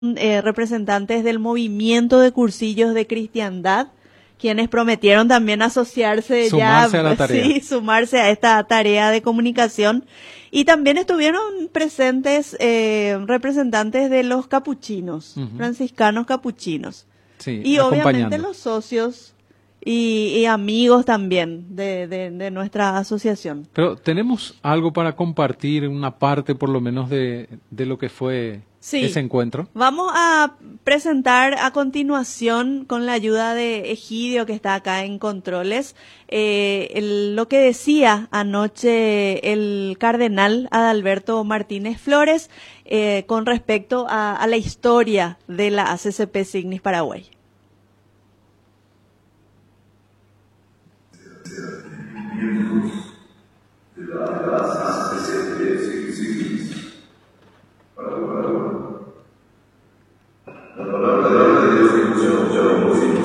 representantes del movimiento de cursillos de cristiandad, quienes prometieron también asociarse Sumarse a la tarea. sí, sumarse a esta tarea de comunicación. Y también estuvieron presentes representantes de los capuchinos, franciscanos capuchinos. Sí, Y obviamente acompañando. los socios y amigos también de nuestra asociación. Pero tenemos algo para compartir, una parte por lo menos de lo que fue Sí. ese encuentro. Vamos a presentar a continuación, con la ayuda de Egidio, que está acá en controles, lo que decía anoche el cardenal Adalberto Martínez Flores con respecto a la historia de la ACCP Signis Paraguay. La palabra de Dios que escuchamos ya lo hemos